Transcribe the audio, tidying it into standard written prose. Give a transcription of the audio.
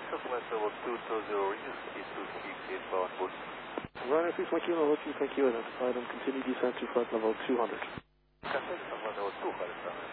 Southwest level 220, reduce speed to 68 bound board. Runner 6 Mike Kilo, thank you, identified and continue descent to flight level 200. Contact flight level 200,